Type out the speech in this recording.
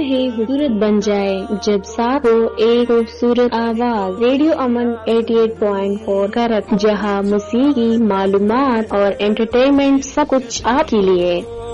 ही खूबसूरत बन जाए जब साथ हो एक खूबसूरत आवाज। रेडियो अमन 88.4 का रख, जहां मसीह की मालूमात और एंटरटेनमेंट सब कुछ आपके लिए।